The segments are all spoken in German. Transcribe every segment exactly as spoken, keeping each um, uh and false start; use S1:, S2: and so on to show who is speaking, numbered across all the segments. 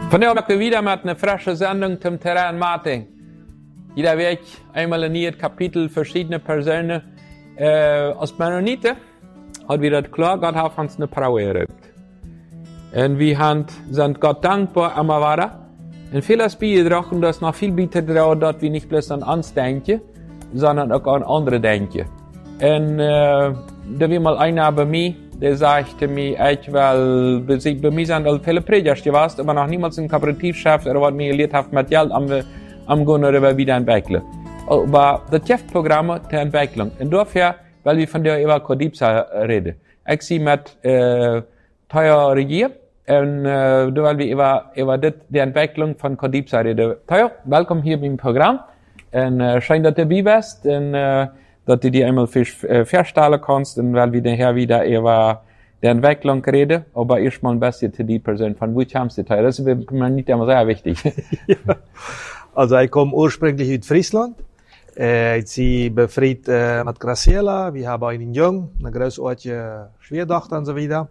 S1: Vandaag we wieder met een frisse Sendung zum Terrain Martin. Jeder week einmal een nieuw kapitel, verschiedene personen. Uh, als Mennoniten hat wir das klar, Gott hat uns eine Praue erübt. Und wir sind Gott dankbar, immer weiter. Und vieles beigetragen, dass noch viel beigetragen, dass wir nicht bloß an uns denken, sondern auch an andere denken. Und uh, da war mal einer bei mir, der sagte mir, ich will, bei mir sind alle viele Prediger gewesen, aber noch niemals ein Kooperativchef, er hat mir gelehrt, hat mit Geld am, am gehen oder wieder entwickeln. Aber das Chefprogramm der Entwicklung. Und dafür, weil wir von der über Codipsa reden. Ich sehe mit, äh, Teuer regiert, und, äh, da wollen wir über, über das, die Entwicklung von Codipsa reden. Teuer, willkommen hier beim Programm. Und, äh, schön, dass du dabei bist, und, äh, dass du dir einmal vorstellen kannst, und weil wir nachher wieder über die Entwicklung reden, aber erstmal ein bisschen zu die Person, von wo kommst du, Teuer? Das ist mir nicht immer sehr wichtig.
S2: Ja. Also, ich komme ursprünglich aus Friesland. Äh, ich bin befreundet äh, mit Graciela. Wir haben einen Jungen, eine großartige Schwiegertochter und so weiter.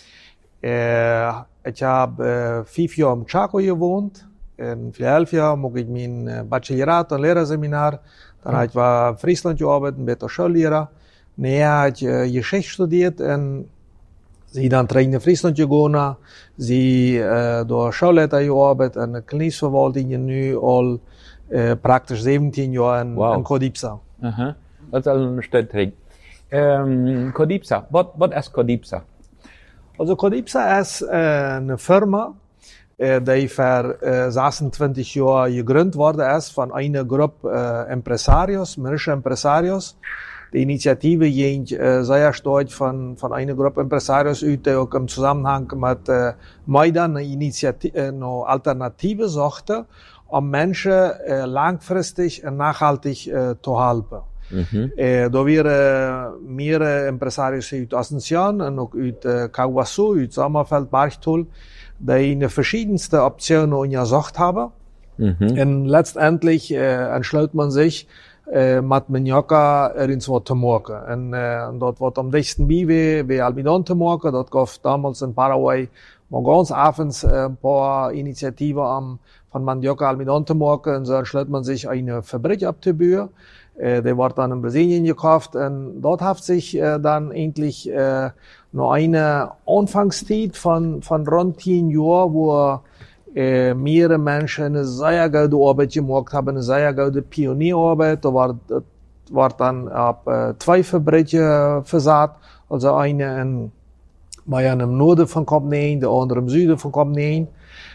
S2: Äh, ich habe äh, fünf Jahre im Chaco gewohnt. In Philadelphia mache ich mein Baccalaureat und Lehrerseminar. Dann habe ich in Friesland gearbeitet, bin der Schullehrer. Nachher habe ich äh, Geschichte studiert und sie dann terug in Friesland gegangen. Sie äh, door Schulleiter gearbeitet in der Klinischverwaltung nu al äh, praktisch siebzehn Jahre in,
S1: wow.
S2: in Codipsa.
S1: Aha, dat is al een stuk terug. Um, Codipsa, wat, wat is Codipsa?
S2: Also Codipsa ist äh, eine Firma, äh, die vor äh, sechsundzwanzig Jahren gegründet worden ist von einer Gruppe äh, Empresarios, männliche Empresarios. Die Initiative ging äh, sehr stark von, von einer Gruppe Empresarios aus, die auch im Zusammenhang mit äh, Maidan eine, Initiative, äh, eine Alternative suchte, um Menschen äh, langfristig und nachhaltig äh, zu helfen. Mhm. Eh, da wären mehrere Empresarios aus Asunción und auch aus äh, Kawasu, aus Sommerfeld, Barchtul, die in verschiedenste Optionen untersucht haben. Mhm. Und letztendlich äh, entschloss man sich, äh, mit Minhoca ins Wort zu machen. Und, äh, und dort wird am nächsten Biwe, wie Almidon zu machen, dort gab damals in Paraguay mal ganz abends äh, ein paar Initiativen am, von Mandioca Almidon zu machen, und so entschloss man sich, eine Fabrik abzubauen. Äh, der wird dann in Brasilien gekauft, und dort hat sich äh, dann eigentlich äh, noch eine Anfangszeit von, von rund zehn Jahren, wo äh, mehrere Menschen eine sehr gute Arbeit gemacht haben, eine sehr gute Pionierarbeit. Da war, war dann ab äh, zwei Fabriken versagt, also eine in Bayern im Norden von Kopneen, der andere im Süden von Kopneen.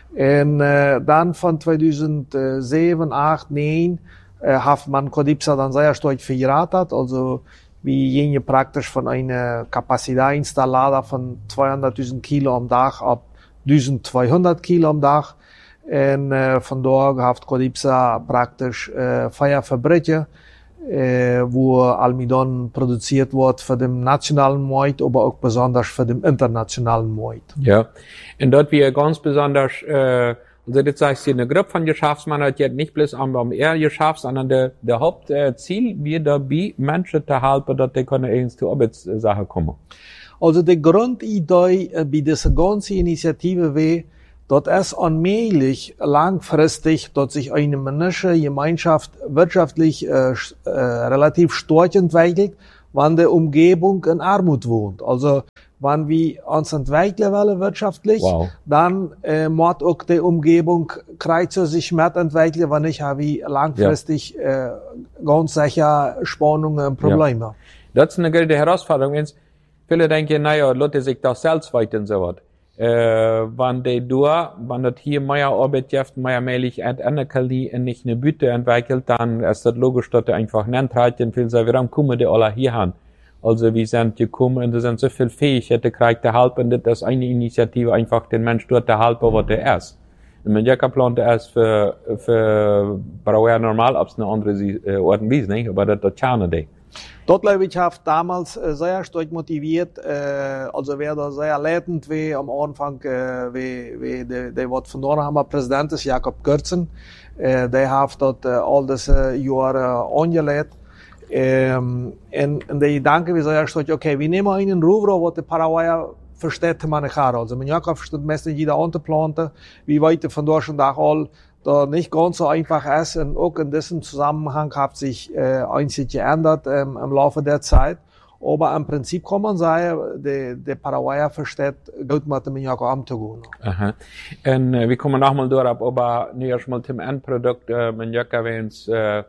S2: Und äh, dann von zweitausendsieben, acht, neun äh, hat man Codipsa dann sehr stark verheiratet, also wie jene praktisch von einer Kapazität installada von zweihunderttausend Kilo am Tag ab zwölfhundert Kilo am Tag. Und äh, von dort hat Codipsa praktisch äh, vier Fabriken, äh, wo Almidon produziert wird für den nationalen Markt, aber auch besonders für den internationalen Markt.
S1: Ja, und dort wir ganz besonders, äh, also das heißt, eine Gruppe von Geschäftsmännern, die nicht bloß am, am eher geschafft, sondern der, der Hauptziel, wir dabei Menschen zu helfen, dass die können ins zur Arbeitssache kommen.
S2: Also die Grundidee äh, bei dieser ganzen Initiative wäre, dass es allmählich langfristig, dass sich eine männliche Gemeinschaft wirtschaftlich äh, äh, relativ stark entwickelt, wenn die Umgebung in Armut wohnt. Also wenn wir uns entwickeln wollen wirtschaftlich, wow. dann äh, muss auch die Umgebung kreise sich mitentwickeln, wenn nicht habe ich langfristig ja. äh, ganz sicher Spannungen und Probleme.
S1: Ja. Das ist eine gute Herausforderung. Viele denken, naja, Leute sich das selbst weiter und so was. Äh, wenn die da, wenn das hier mehr Arbeit gibt, mehr mäßig entwickelt und nicht eine Büte entwickelt, dann ist das logisch, dass die einfach nicht reichen, viel sagen, warum kommen die alle hier hin? Also, wir sind gekommen und da sind so viel Fähigkeiten gekriegt, zu helfen, das ist eine Initiative, einfach den Mensch dort zu helfen, was er ist. Und wenn ich geplant ist für, für Brauer normal, ob es eine andere äh, Art und Weise, nicht? Aber das, das kann nicht.
S2: Dort, glaube ich, hat damals äh, sehr stark motiviert, äh, also wer da sehr leitend war am Anfang, äh, wie, wie der, der was von dort haben wir Präsident ist, Jakob Kürzen, äh, der hat dort äh, all diese Jahre angelegt. Ähm, und, und der Gedanke war sehr stark, okay, wir nehmen einen Rubro, was die Paraguayer versteht man nicht. Also Maniok versteht meistens jeder andere Plante, wie weiter von Deutschland auch all, da nicht ganz so einfach ist. Und auch in diesem Zusammenhang hat sich äh, einiges geändert ähm, im Laufe der Zeit. Aber im Prinzip kann man sagen, der, der Paraguayer versteht gut mit dem Maniok umzugehen.
S1: Aha. Und äh, wir kommen nochmal durch, aber nu erstmal zum Endprodukt, äh, Maniok erwähnt, äh,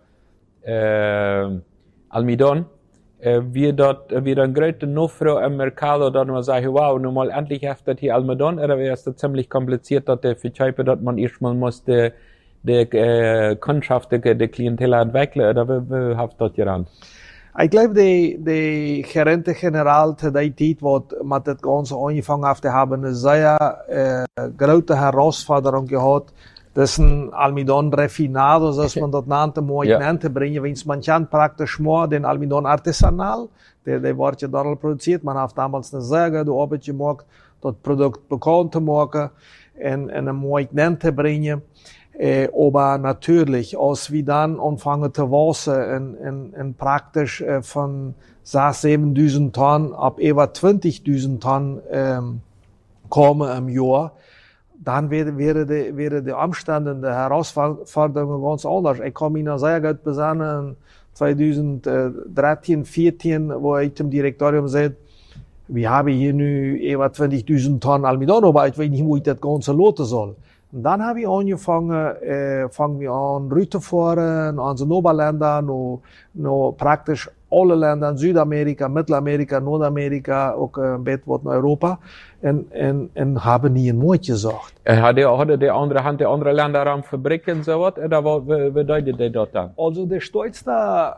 S1: äh, Almidon. Äh, wir dort, äh, wir dann gerade noch für im Mercado dort nur sagen, wow, nun mal endlich heftet hier Almidon, oder wäre es ziemlich kompliziert, dass der Verkäufer dort man erstmal musste, die äh, Kundschaft, die, die Klientel entwickeln, oder wie, wie habt ihr das gerannt?
S2: Ich glaube, die, die Gerente General, die Zeit, wo mit das Ganze angefangen hat, haben eine sehr äh, große Herausforderung gehabt, das ein Almidon refinado, so man das nannte, muss ich nannte, bringen, wenn man kann praktisch nur den Almidon artisanal, der, der wird ja dort produziert, man hat damals eine sehr gute Arbeit gemacht, das Produkt bekannt zu machen, und, und ein muss ich nannte bringen. Äh, aber natürlich, als wir dann anfangen zu wachsen, in, in, in praktisch äh, von sechs, siebentausend Tonnen ab über zwanzigtausend Tonnen ähm, kommen im Jahr, dann wäre, wäre die, wäre die Umstände, die Herausforderungen ganz anders. Ich kann mich noch sehr gut besinnen, in zweitausenddreizehn, vierzehn, wo ich zum Direktorium sagte, wir haben hier nu über zwanzigtausend Tonnen Almidon, aber ich weiß nicht, wo ich das Ganze loten soll. Und dann habe ich angefangen, äh, fangen wir an, Route zu fahren, an so Oberländer, noch, noch praktisch alle Länder in Südamerika, Mittelamerika, Nordamerika, auch ein bisschen in Europa, und, und, und haben nie ein Mord gesagt.
S1: Hat der, hat der andere Hand, der andere Länder am Fabriken so was, oder was bedeutet der dort dann?
S2: Also der stolzste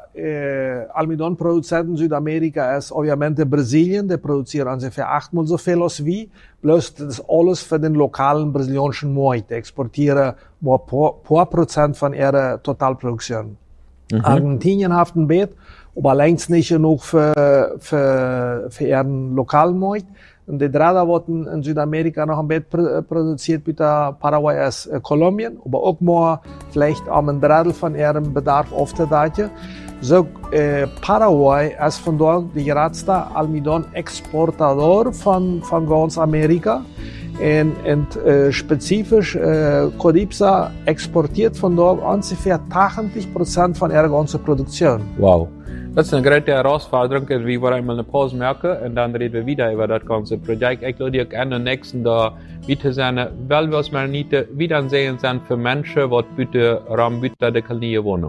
S2: äh, Almidon-Produzent in Südamerika ist obviamente Brasilien, der produziert ungefähr achtmal so viel als wir, bloß das alles für den lokalen brasilianischen Markt, der exportieren nur ein paar, paar Prozent von ihrer Totalproduktion. Mhm. Argentinien hat ein Bett, aber längst nicht genug für, für, für ihren lokalen Markt. Und die Drada wurden in Südamerika noch ein Bett produziert, mit der Paraguay ist äh, Kolumbien, aber auch mal vielleicht am ein Drittel von ihrem Bedarf aufzudecken. So, äh, Paraguay ist von dort die größte Almidon-Exportador von, von ganz Amerika. Und, und äh, spezifisch, äh, Codipsa exportiert von dort ungefähr achtzig Prozent von ihrer ganzen Produktion.
S1: Wow. Das ist eine große Herausforderung, wir wollen einmal eine Pause merken und dann reden wir wieder über das ganze Projekt. Ich würde euch gerne nächsten da wieder sein, weil wir es mal nicht wieder sehen sind für Menschen, die bitte Raum bitte die Knie wohnen.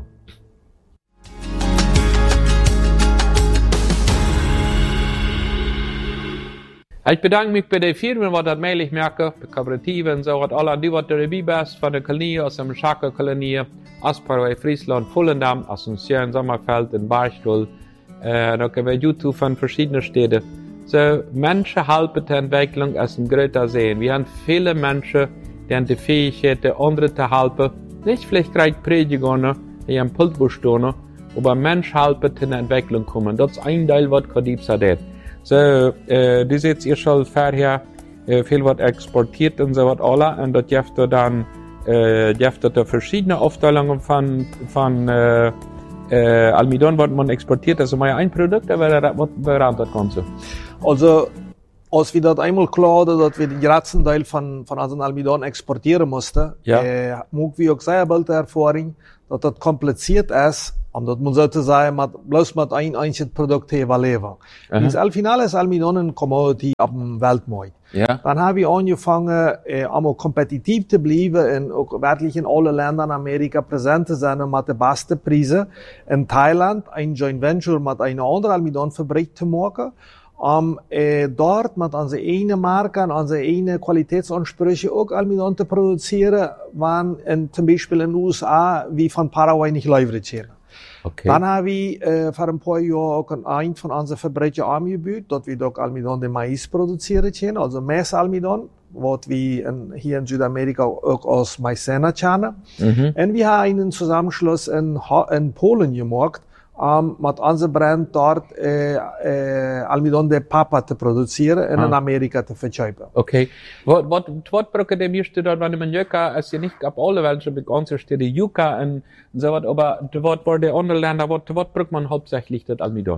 S1: Ich bedanke mich bei den Firmen, die das mäßig merken, die Kooperativen, so was alle, die, die dabei sind, von der Kolonie, aus dem Schaka-Kolonie, aus Paraguay, Friesland, Volendam, Asunción, Sommerfeld, in Barstuhl, äh, da können wir YouTube von verschiedenen Städten. So, Menschen helfen der Entwicklung als ein großer Sehen. Wir haben viele Menschen, die haben die Fähigkeit, andere zu helfen, nicht vielleicht gleich predigen, die haben Pultbuch stehen, aber Menschen helfen der Entwicklung kommen. Das ist ein Teil, was Codipsa tut. So, äh, die seht ihr schon vorher, äh, viel was exportiert und so was alle, und das gibt dann, äh, gibt da verschiedene Aufteilungen von, von, äh, äh, Almidon, was man exportiert, also mal ein Produkt, aber was berannt das Ganze?
S2: Also, als wir das einmal klar hatten, dass wir den größten Teil von, von unseren Almidon exportieren mussten,
S1: ja.
S2: äh, mögen wir auch sehr bald erfahren, dass das kompliziert ist, und das muss sozusagen mit, bloß mit ein einziges Produkt evaluieren. Ins Finale ist Almidon eine Commodity auf dem Weltmarkt.
S1: Ja.
S2: Dann habe ich angefangen, äh, einmal kompetitiv zu bleiben und auch wirklich in allen Ländern Amerika präsent zu sein mit den besten Preisen. In Thailand ein Joint Venture mit einer anderen Almidon-Fabrik zu machen, um äh, dort mit unserer eigenen Marke und unsere eigenen Qualitätsansprüche auch Almidon zu produzieren, wann in, zum Beispiel in den U S A wie von Paraguay nicht liefern.
S1: Okay.
S2: Dann habe ich äh, vor ein paar Jahren auch ein von unseren Fabriken angeboten, dort wir doch Almidon de Mais produzieren können, also Mais-Almidon, was wir in, hier in Südamerika auch aus Maizena kennen. Mhm. Und wir haben einen Zusammenschluss in, in Polen gemacht, um mit unserem Brand dort äh, äh, Almidon de Papa zu produzieren und ah. in Amerika zu verkaufen.
S1: Okay. Was, was, was braucht ihr mir dort, wenn man Yucca, als ihr nicht ab alle welche mit ganzer Städte Yucca und so was, aber was war der andere Länder, was, was braucht man hauptsächlich das Almidon?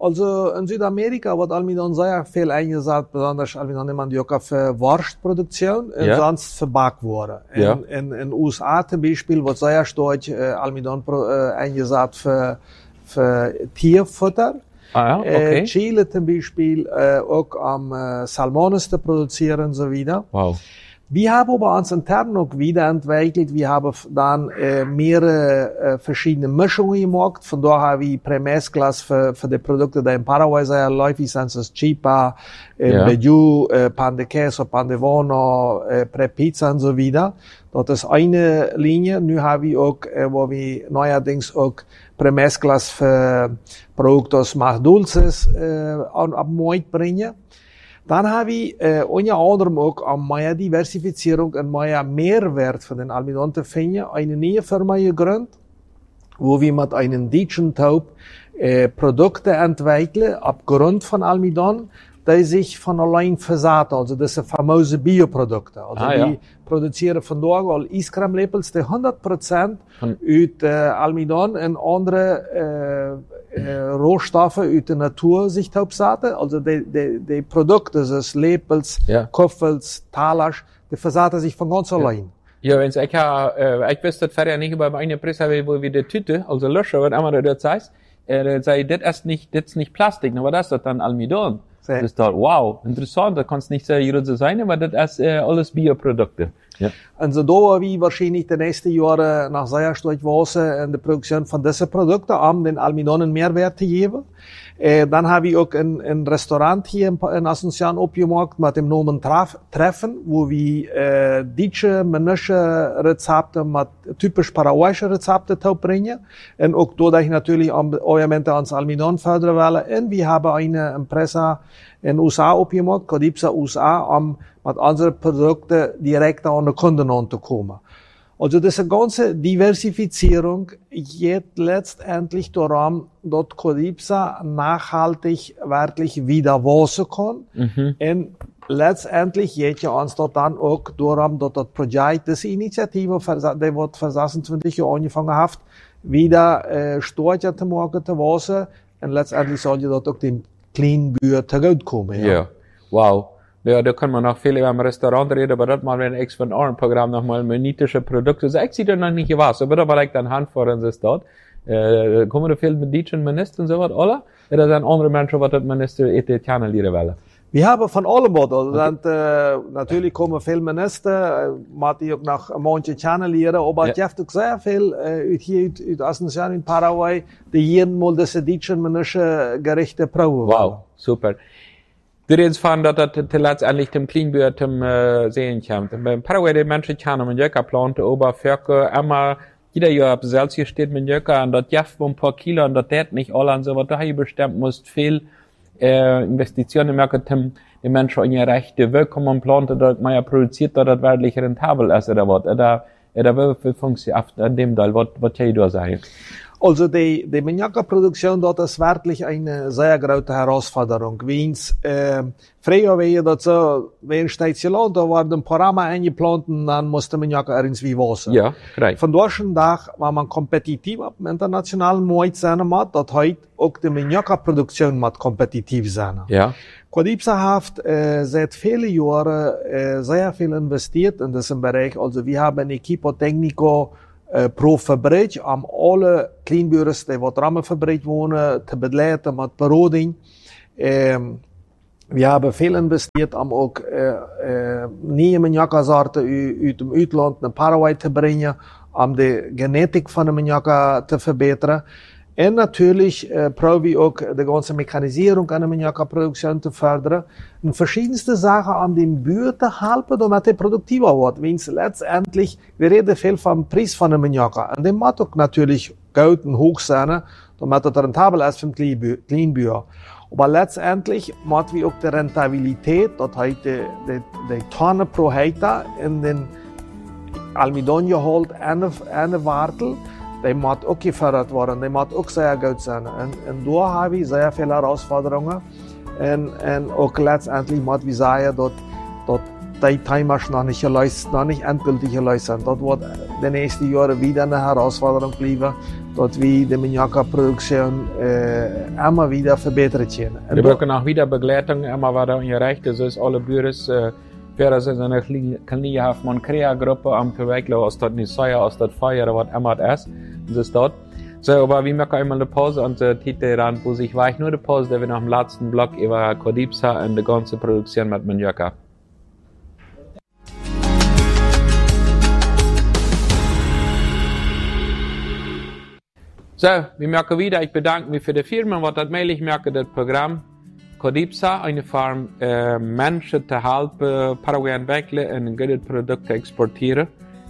S2: Also in Südamerika wird Almidon sehr viel eingesetzt, besonders Almidon nimmt man die auch für Wurstproduktion und
S1: Ja.
S2: sonst für Backwaren.
S1: Ja.
S2: In, in, in U S A zum Beispiel wird sehr stark äh, Almidon pro, äh, eingesetzt für, für Tierfutter.
S1: Ah ja, okay.
S2: Äh, Chile zum Beispiel äh, auch am äh, Salmones zu produzieren und so weiter.
S1: Wow.
S2: Wir haben aber uns intern auch weiterentwickelt. Wir haben dann äh, mehrere äh, verschiedene Mischungen gemacht. Von daher haben wir Premezclas für, für die Produkte, die in Paraguay sehr läufig sind, das Chipa, äh,
S1: Ja.
S2: Beju, äh, Pan de Queso, Pan de Bono, äh, Prepizza und so weiter. Das ist eine Linie. Nun haben wir auch, äh, wo wir neuerdings auch Premezclas für Produktos más dulces äh, an, ab Markt bringen. Dan haben wir äh, unter anderem auch an meiner Diversifizierung und meiner Mehrwert von den Almidon zu finden, eine neue Firma gegründet, wo wir mit einem deutschen Taub äh, Produkte entwickeln, aufgrund von Almidon, die sich von allein versaten, also das sind famose Bioprodukte. Also
S1: Ah,
S2: die
S1: ja.
S2: produzieren vandaag al Eiscreme-lepels die hundert Prozent
S1: Von-
S2: uit äh, Almidon und andere äh, äh, Rohstoffe uit der Natur sich taubsaten. Also die, die, die Produkte, das Lepels,
S1: Ja.
S2: Koffels, Talasch, die versaten sich von ganz allein.
S1: Ja, wenn's ich ja, äh, ich weiß das ja nicht über meine Presse, wo wir die Tüte, also Löscher, was immer du das heißt, äh, das sei, das ist nicht, das ist nicht Plastik, aber das ist dann Almidon.
S2: Sehr.
S1: Das ist da, wow, interessant, da kann's nicht seriös sein, aber das ist äh, alles Bioprodukte. Ja.
S2: Also da war wir wahrscheinlich die nächsten Jahre nach sehr stark wachsen in der Produktion von diesen Produkten, um den Almidonen Mehrwert zu geben. Äh, dann habe ich auch ein, ein Restaurant hier in, in Asunción aufgemacht mit dem Namen Traf, Treffen, wo wir äh, deutsche, männliche Rezepte mit typisch paraguayische Rezepte bringen. Und auch dadurch natürlich am, obviamente ans Almidon fördern wollen. Und wir haben eine Impresa in U S A aufgemacht, Codipsa U S A, um mit unseren Produkten direkt an den Kunden anzukommen. Also diese ganze Diversifizierung geht letztendlich daran, dass Codipsa nachhaltig wirklich wieder wachsen kann.
S1: Mhm.
S2: Und letztendlich geht ja uns dort dann auch darum, dass das Projekt, diese Initiative, die wird vor sechsundzwanzig Jahren angefangen hat, wieder äh, stärker zu machen, zu wachsen. Und letztendlich soll ja dort auch dem Kleinbürger zugutekommen. Ja.
S1: Ja, wow. Ja, da kann man noch viel über ein Restaurant reden, aber das mal wenn ich von eurem Programm nochmal medizinische Produkte, so ich sehe da noch nicht was, aber da vielleicht dann Hand vor uns ist dort. Äh, kommen da viel medizinischen Minister und so was, oder? Oder sind andere Menschen, was das Minister Etienne lernen wollen?
S2: Wir haben von allem was. Also dann, äh, natürlich kommen viele Minister, äh, man die auch nach manchen kennenlernen, aber es
S1: Ja.
S2: gibt auch sehr viel, äh, hier aus Asunción in Paraguay, die jeden Mal diese deutschen männliche Gerichte proben.
S1: Wow, super. Du redest von, dass das letztendlich dem Kleinbürger zum äh, Sehen kommt. Bei Paraguay, die Menschen kennen mit Jöka Plante, Oberförke, immer, jeder Jahr auf Celsius steht mit Jöka, und das jaft ein paar Kilo, und das tät nicht alle, und so, was da hier bestimmt musst, viel, äh, Investitionen merken, dem, die Menschen in ihre Rechte willkommen Plante, dass man ja produziert, dass das wirklich rentabel ist, oder was, oder, oder wie funktioniert an dem Teil, was, was kann ich da sagen?
S2: Also die, die Maniaka-Produktion dort ist wirklich eine sehr große Herausforderung. Wenn's, äh, früher war das so, wenn Station, da waren ein paar Rahmen eingeplant und dann musste Maniaka irgendwie waschen.
S1: Ja, korrekt.
S2: Von deutschen Tag war man kompetitiv auf dem internationalen Markt sein, dass heute auch die Maniaka-Produktion mit kompetitiv sein.
S1: Ja.
S2: Codipsa hat äh, seit vielen Jahren äh, sehr viel investiert in diesem Bereich. Also wir haben ein Equipo Técnico äh, pro Fabrik, um alle Kleinbürgers, die wat Rahmen Fabrik wohnen, zu begleiten mit Beroding. Ähm, wir haben viel investiert, um auch äh, äh, neue Maniaka-Sorten aus dem Ausland nach Paraguay zu bringen, um die Genetik von der Maniaka zu verbessern. Und natürlich äh, probieren wir auch die ganze Mechanisierung an der Maniaka-Produktion zu fördern. Und verschiedenste Sachen an den Bürger zu helfen, damit er produktiver wird. Wenn es letztendlich, wir reden viel vom Preis von der Maniaka. Und dem muss auch natürlich Geld und hoch sein, damit er rentabel ist für den Kleinbürger. Aber letztendlich muss wir auch die Rentabilität, das heißt die, die, die Tonne pro Hektar in den Almidon geholt, eine, eine Wartel, die muss auch gefördert werden, die muss auch sehr gut sein. Und, und da haben wir sehr viele Herausforderungen. Und, und auch letztendlich muss wir sagen, dass, dass die Timer noch nicht gelöst, noch nicht endgültig gelöst sind. Dort wird die nächsten Jahre wieder eine Herausforderung bleiben, dort wie die Maniaka-Produktion äh, immer wieder verbessert werden.
S1: Wir brauchen auch wieder Begleitung, immer wieder ungerecht, das ist alle Büros, äh, wäre es in einer Klinik, hat man eine Gruppe am Verwickeln, aus dort nicht Säure, aus dort Feuer, was immer das ist, das ist dort. So, aber wir machen einmal eine Pause und der Titel ran, wo sich war ich nur die Pause, der wir noch im letzten Block über Kodipsa und die ganze Produktion mit Maniaka. So, wir merken wieder, ich bedanke mich für die Firma, was das mail, ich merke das Programm Kodipsa, eine Farm, äh, Menschen zu helfen, Paraguay entwickeln und gute Produkte exportieren.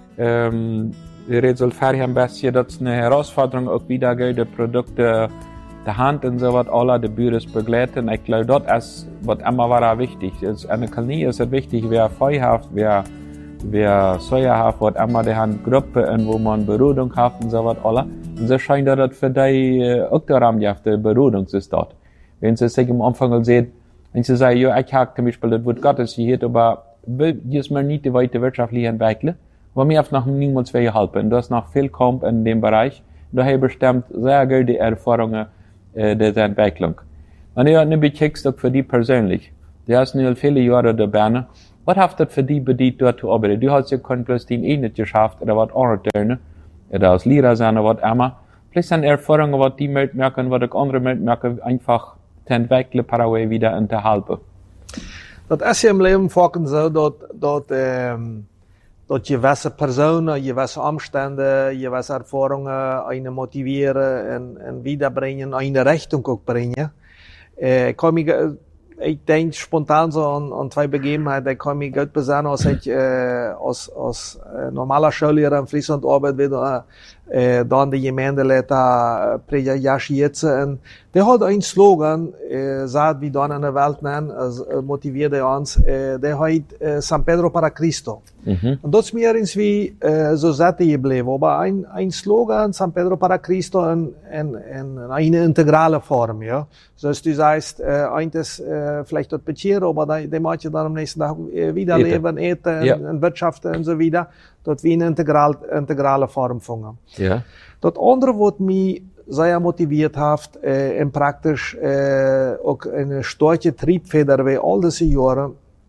S1: Ähm, Die Resultat haben bisschen, das ist eine Herausforderung, auch wieder gute Produkte, die Hand und so was, alle die Büros begleiten. Ich glaube, das ist, was immer war wichtig. Ist, an der Kolonie ist es wichtig, wer feuerhaft, wer, wer säuerhaft, was immer die Hand Gruppe, und wo man Berodung hat und so was, alle. Und so scheint das für die auch der Rahmen, die Berodung ist dort. Wenn sie sich am Anfang sehen, wenn sie sagen, ja, ich habe zum Beispiel das Wort Gottes hier, aber hier ist mir nicht die weite wirtschaftliche Entwicklung. Aber mir hat noch niemals zwei geholfen. Du hast noch viel kommt in dem Bereich. Du hast bestimmt sehr gute Erfahrungen äh, der Entwicklung. Und ich habe eine Beziehung für die persönlich. Du hast nur viele Jahre dabei. Was hat das für die bedient, dort zu arbeiten? Du hast ja kein bloß den eh nicht geschafft, oder was anderes, oder als Lehrer sein, oder was immer. Vielleicht sind Erfahrungen, was die mitmerken, was auch andere mitmerken, einfach zu entwickeln, Paraguay wieder und zu helfen.
S2: Das ist ja im Leben vorhin so, dass, dass, ähm, dat gewisse Personen, gewisse Umstände, gewisse Erfahrungen einen motivieren und, und wiederbringen, eine Richtung auch bringen. Äh, ich kann mich, ich denke spontan so an, an zwei Begebenheiten. Ich kann mich gut besinnen, als ich äh, als, als äh, normaler Schullehrer in Friesland arbeite, äh, dann die Gemeindeleiter Preja Jaschietze. Der hat einen Slogan, äh, sagt, wie dann in der Welt nennen, also, äh, motiviert er uns, äh, der heißt äh, San Pedro para Cristo. Mhm. Und das ist mir irgendwie äh, so satt geblieben. Aber ein, ein Slogan, San Pedro para Cristo, in, in, in eine integrale Form, ja. So dass du sagst, äh, eines äh, vielleicht dort bekehren, aber die möchte dann am nächsten Tag äh, wieder Ete. leben, eten, ja. und wirtschaften und so weiter. Dort wie eine integral, integrale Form fangen.
S1: Ja.
S2: Das andere, was mich sehr motiviert hat, äh, und praktisch äh, auch eine starke Triebfeder wie all diese Jahre,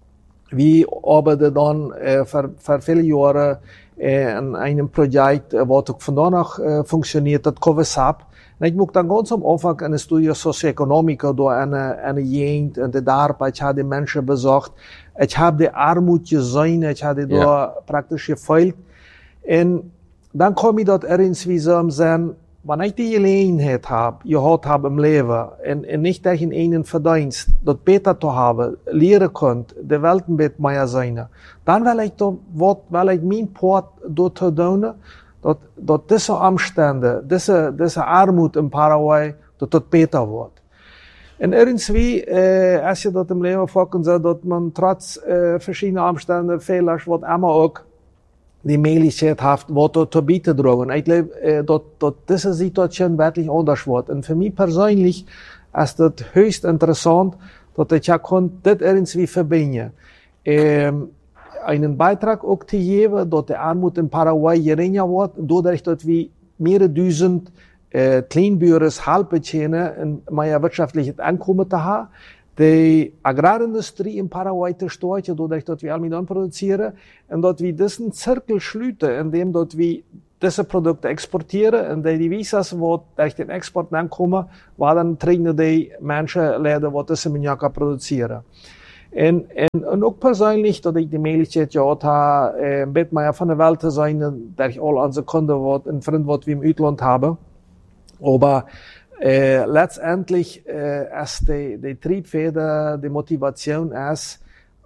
S2: wie arbeite dann äh, für, für viele Jahre äh, an einem Projekt, äh, was auch von danach äh, funktioniert hat, Covesap. Und ich muss dann ganz am Anfang eine Studie Sozioeconomica durch eine, eine Gegend und der Arbeit, ich habe die Menschen besucht, ich habe die Armut gesehen, ich habe die ja. da praktisch gefolgt. Und dann komme ich dort irgendwie so am Sinn, wenn ich die Gelegenheit habe, gehabt habe im Leben, und, und nicht durch einen Verdienst, dort besser zu haben, lehren könnt, die Welt ein bisschen mehr sein, dann will ich dort, will ich mein Part dort tun, dort, dort diese Umstände, diese, diese Armut in Paraguay, dort, dort besser wird. Und irgendwie, äh, als je dat im Leben vorkommt, so, dass man trotz äh, verschiedener Umstände, Fehler, wird immer auch die Möglichkeit hat, was zu bieten drogen. Ich glaube, äh, dass, dass diese Situation wirklich anders wird. Und für mich persönlich ist das höchst interessant, dass ich ja das irgendwie verbinden. Ähm, einen Beitrag auch zu geben, dass die Armut in Paraguay geringer wird, dadurch, dass wir mehrere Dutzend äh, Kleinbüros halbe Chene und mehr wirtschaftliches Einkommen zu haben. Die Agrarindustrie in Paraguay zu steuern, dadurch, dass wir Almidon produzieren, und dass wir diesen Zirkel schließen, indem dass wir diese Produkte exportieren, und die Divisas, die durch den Export ankommen, war dann trinken die Menschen leider, die diese Maniaka produzieren. Und, und, und auch persönlich, dass ich die Möglichkeit gehabt habe, ein bisschen mehr von der Welt zu sein, dass ich all unsere Kunden, und Freunde, die wir im Ausland haben. Aber Äh, letztendlich äh, ist die, die Triebfeder, die Motivation ist,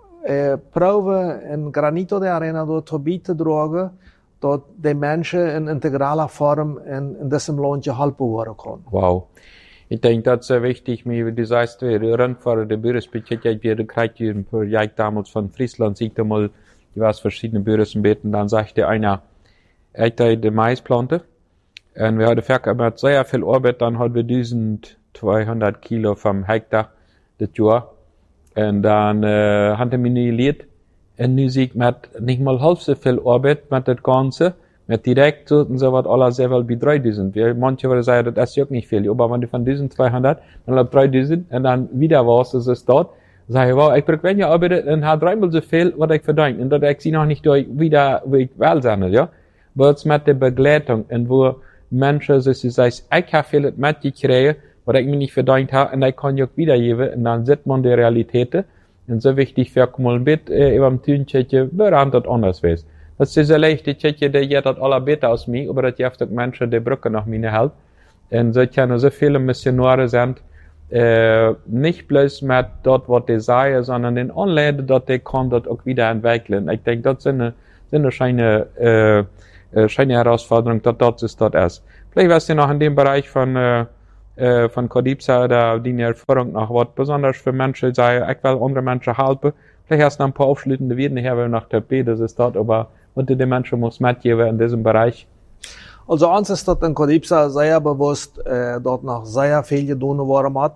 S2: äh, Probe in Granito de Arena dort zu bieten, drogen, dass die Menschen in integraler Form in, in diesem Land geholfen werden können.
S1: Wow. Ich denke, das ist sehr wichtig, wie du sagst, wir Rennfahrer, der Büros betätigt, wir kriegen ein Projekt damals von Friesland, sieht mal, die was verschiedene Büros im Beten, dann sagte einer, ich habe die Maisplante. Und wir hatten verkehrt sehr viel Arbeit, dann hatten wir eintausendzweihundert Kilo vom Hektar das Jahr. Und dann äh, haben wir minimiert. Und nu zie ik met niet mal half so viel Arbeit mit das Ganze, mit direkt so und so was alle selber bei dreitausend. Wir, manche würden sagen, das ist ja auch nicht viel. Aber wenn du von diesen zweihundert, dann auf dreitausend und dann wieder was, das ist dort, sage ich, wow, ich brauche wenn ihr arbeitet, dann hat dreimal so viel, was ich verdient. Und das ich sie noch nicht durch, wieder, wie ich will sein, ja. Aber jetzt mit der Begleitung, und wo Menschen, so sie sagen, ich habe viel mitgekriegt, was ich mir nicht verdient habe, und ich kann ja auch wiedergeben, und dann sieht man die Realitäten. Und so wichtig für mal mit, äh, über dem Tünchen, woran das anders ist. Das ist ein leichter Tschetje, der geht das aller besser aus mir, aber das gibt auch Menschen, die Brücke nach mir hält. Und so können so viele Missionare sind, äh, nicht bloß mit dort, was die sagen, sondern den Anleiten, dort die kann dort auch wieder entwickeln. Ich denke, das sind eine, sind eine scheine, äh, äh, scheine Herausforderung, dass dort ist, dort ist. Vielleicht weißt du noch in dem Bereich von, äh, äh, von Kodipsa, da die Erfahrung noch, was besonders für Menschen sei, ich will andere Menschen helfen. Vielleicht hast du noch ein paar aufschließende Worte her, weil nach der B, das ist dort, aber und die Menschen muss mitgeben in diesem Bereich.
S2: Also uns ist dort in Kodipsa sehr bewusst, äh, dort noch sehr viel getan worden hat.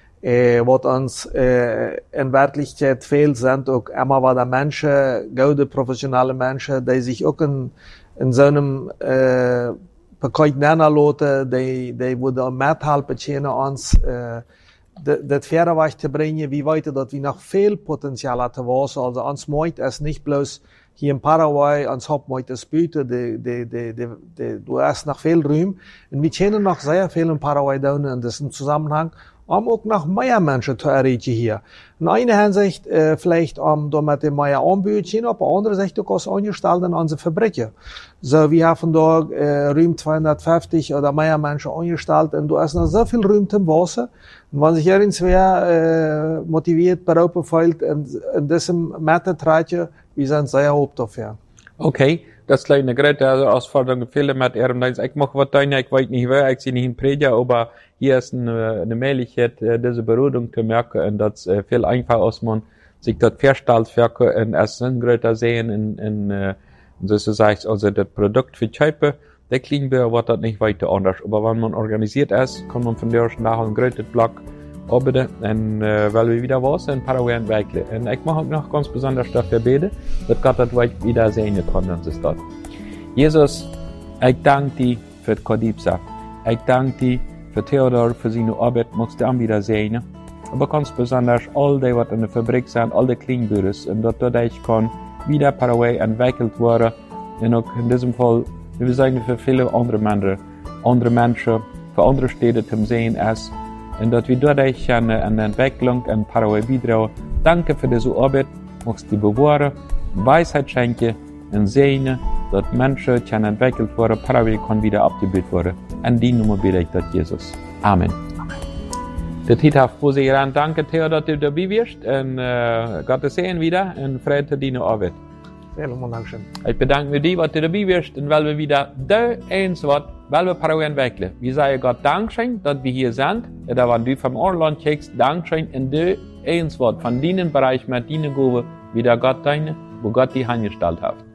S2: Äh, was uns äh, in Wirklichkeit fehlt, sind auch immer wieder Menschen, gute professionelle Menschen, die sich auch in, in so einem äh, Bereich nennen lassen, die, die würden mithelfen können, uns äh, das Pferdeweg zu bringen, wie weiter dort wie noch viel Potenzial hat was. Also uns meint es nicht bloß hier in Paraguay, uns hat meint es bieten, die, die, die, die, die, du hast noch viel Raum. Und wir kennen noch sehr viel in Paraguay down in diesem Zusammenhang, um auch noch mehr Menschen zu erreichen hier. In einer Hinsicht, äh, vielleicht, um da mit dem mehr anbieten, aber auf andere Sicht auch als angestellt in unsere Fabriken. So, wir haben da, äh, Raum zweihundertfünfzig oder mehr Menschen angestellt, und du hast noch so viel Raum zum Wasser. Und wenn sich irgendwer, äh, motiviert, berufen fühlt, in, in diesem Mettertreitje, wir sind sehr hoch dafür.
S1: Okay, das ist eine große Herausforderung. Viele mit ihrem Denken, ich mache was tun, ich weiß nicht wer, ich sehe nicht in Prediger, aber hier ist eine, eine Möglichkeit, diese Berodung zu merken, und das ist viel einfacher, als man sich dort verstellt, und es sind größer sehen, in, in, in sozusagen, also das Produkt für Scheibe, der Kleinbauer wird das nicht weiter anders. Aber wenn man organisiert ist, kann man von der ersten Tag einen großen Block arbeiten, und, äh, weil wir wieder was in Paraguay entwickeln. Und ich mache auch noch ganz besonders dafür beten, dass Gott das wieder sehen kann, das ist dort. Jesus, ich danke dir für Kodipsa. Ich danke dir für Theodor, für seine Arbeit, musst du auch wieder sehen. Aber ganz besonders all die, was in der Fabrik sind, all die Kleinbüros, und dort, dort ich kann wieder Paraguay entwickelt werden. Und auch in diesem Fall, wir sagen für viele andere Menschen, andere Menschen, für andere Städte zum Sehen ist. Und dass wir dadurch an der Entwicklung in Paraguay beitragen. Danke für diese Arbeit, magst du bewahren, Weisheit schenken und sehen, dass Menschen können entwickelt werden, Paraguay kann wieder abgebildet werden. An die Nummer bitte ich das, Jesus. Amen. Amen. Der Titel muss ich ran. Danke, Theo, dass du dabei bist. Und äh, Gott sehen wieder und Freude deine Arbeit.
S2: Vielen Dank.
S1: Ich bedanke mich dir, dass du dabei bist, und weil wir wieder da eins wird, weil wir Paraguay entwickeln. Wir sagen Gott Dankeschön, dass wir hier sind. Da wenn du vom Orland kriegst, Dankeschön, in der eins wird, von deinem Bereich mit deinen Gaben, wie der Gott deine, wo Gott die Hand gestellt hat.